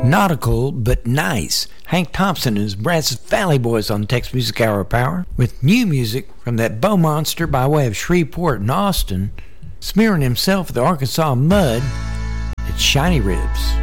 Nautical but nice. Hank Thompson and his Brazos Valley Boys on Tex Music Hour Power, with new music from that Bow Monster by way of Shreveport and Austin, smearing himself with the Arkansas mud. It's Shiny Ribs.